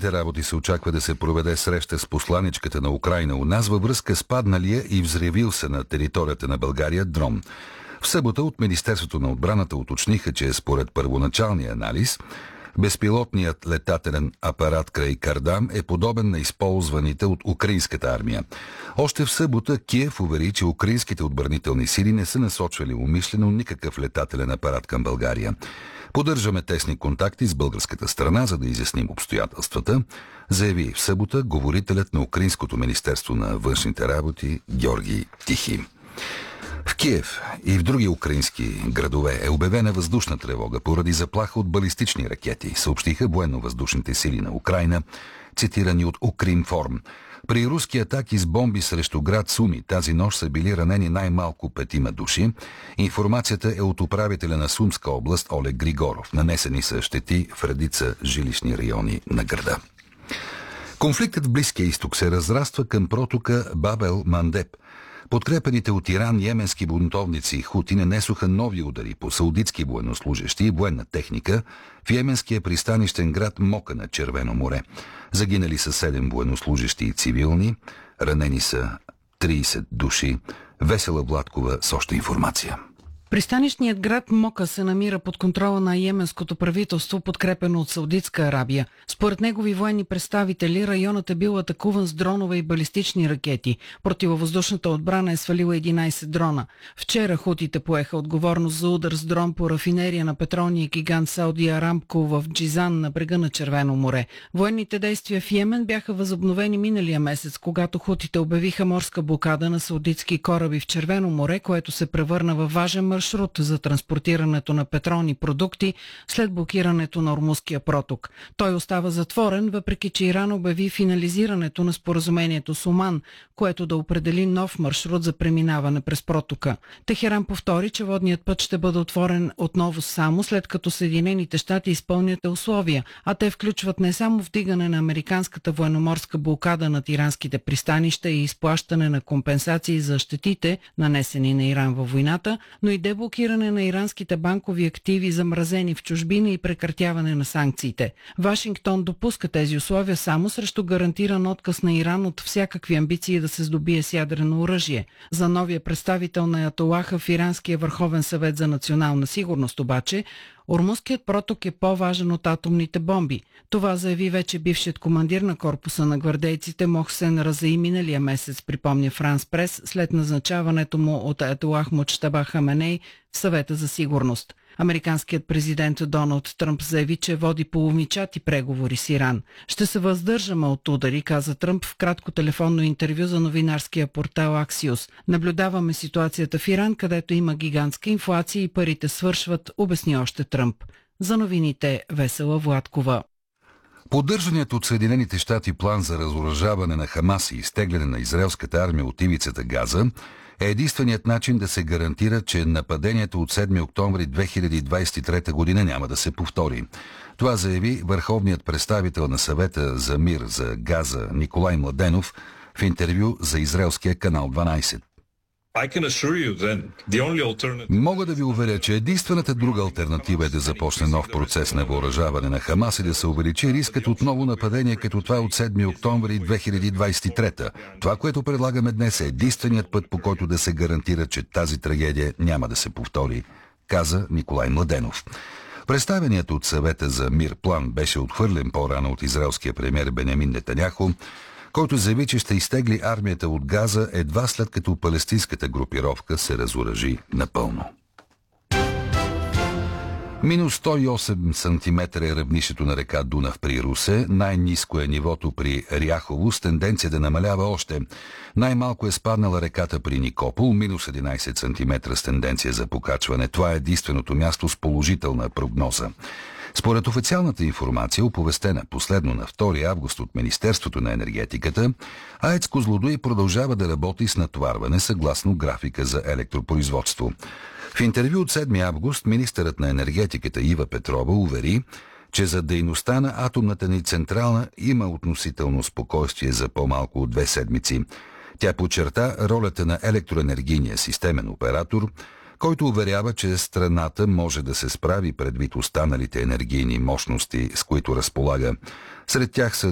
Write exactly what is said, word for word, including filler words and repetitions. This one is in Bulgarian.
външните работи се очаква да се проведе среща с посланичката на Украйна у нас във връзка с падналия и взривил се на територията на България дрон. В събота от Министерството на отбраната уточниха, че според първоначалния анализ, безпилотният летателен апарат край Кардам е подобен на използваните от украинската армия. Още в събота Киев увери, че украинските отбранителни сили не са насочвали умишлено никакъв летателен апарат към България. Поддържаме тесни контакти с българската страна, за да изясним обстоятелствата, заяви в събота говорителят на Украинското министерство на външните работи Георги Тихи. В Киев и в други украински градове е обявена въздушна тревога поради заплаха от балистични ракети, съобщиха военно-въздушните сили на Украйна, цитирани от Укринформ. При руски атаки с бомби срещу град Суми тази нощ са били ранени най-малко петима души. Информацията е от управителя на Сумска област Олег Григоров. Нанесени са щети в редица жилищни райони на града. Конфликтът в Близкия изток се разраства към протока Бабел Мандеб. Подкрепените от Иран йеменски бунтовници и хути нанесоха нови удари по саудитски военнослужещи и военна техника в йеменския пристанищен град Мока на Червено море. Загинали са седем военнослужещи и цивилни, ранени са трийсет души. Весела Владкова с още информация. Пристанищният град Мока се намира под контрола на йеменското правителство, подкрепено от Саудитска Арабия. Според негови военни представители, районът е бил атакуван с дронове и балистични ракети. Противовъздушната отбрана е свалила единайсет дрона. Вчера хутите поеха отговорност за удар с дрон по рафинерия на петролния гигант Сауди Арамко в Джизан на брега на Червено море. Военните действия в Йемен бяха възобновени миналия месец, когато хутите обявиха морска блокада на саудитски кораби в Червено море, което се превърна във важен маршрут за транспортирането на петролни продукти след блокирането на Ормузския проток. Той остава затворен, въпреки че Иран обяви финализирането на споразумението с Оман, което да определи нов маршрут за преминаване през протока. Техеран повтори, че водният път ще бъде отворен отново само след като Съединените щати изпълнят условия, а те включват не само вдигане на американската военноморска блокада над иранските пристанища и изплащане на компенсации за щетите, нанесени на Иран във войната, но и деблокиране на иранските банкови активи, замразени в чужбина, и прекратяване на санкциите. Вашингтон допуска тези условия само срещу гарантиран отказ на Иран от всякакви амбиции да се здобие с ядрено оръжие. За новия представител на аятолаха в Иранския върховен съвет за национална сигурност обаче, Ормузският проток е по-важен от атомните бомби. Това заяви вече бившият командир на корпуса на гвардейците Мохсен Разаи миналия месец, припомня Франс Прес, след назначаването му от аятолах Муджтаба Хаменей в съвета за сигурност. Американският президент Доналд Тръмп заяви, че води половинчати преговори с Иран. Ще се въздържаме от удари, каза Тръмп в кратко телефонно интервю за новинарския портал Аксиос. Наблюдаваме ситуацията в Иран, където има гигантска инфлация и парите свършват, обясни още Тръмп. За новините Весела Владкова. Поддържаният от Съединените щати план за разоръжаване на Хамас и изтегляне на израелската армия от ивицата Газа е единственият начин да се гарантира, че нападението от седми октомври две хиляди двадесет и трета година няма да се повтори. Това заяви върховният представител на съвета за мир за Газа Николай Младенов в интервю за израелския канал дванайсет. Мога да ви уверя, че единствената друга алтернатива е да започне нов процес на въоръжаване на Хамас и да се увеличи рискът от ново нападение като това от седми октомври две хиляди двадесет и трета. Това, което предлагаме днес, е единственият път, по който да се гарантира, че тази трагедия няма да се повтори, каза Николай Младенов. Представеният от съвета за мир план беше отхвърлен по-рано от израелския премиер Бенямин Нетаняху, който заяви, че ще изтегли армията от Газа едва след като палестинската групировка се разоръжи напълно. Минус сто и осем сантиметра е равнището на река Дунав при Русе. Най-ниско е нивото при Ряхово с тенденция да намалява още. Най-малко е спаднала реката при Никопол, минус единайсет сантиметра с тенденция за покачване. Това е единственото място с положителна прогноза. Според официалната информация, оповестена последно на втори август от Министерството на енергетиката, АЕЦ Козлодуй продължава да работи с натоварване съгласно графика за електропроизводство. В интервю от седми август министърът на енергетиката Ива Петрова увери, че за дейността на атомната ни централа има относително спокойствие за по-малко от две седмици. Тя подчерта ролята на електроенергийния системен оператор, който уверява, че страната може да се справи предвид останалите енергийни мощности, с които разполага. Сред тях са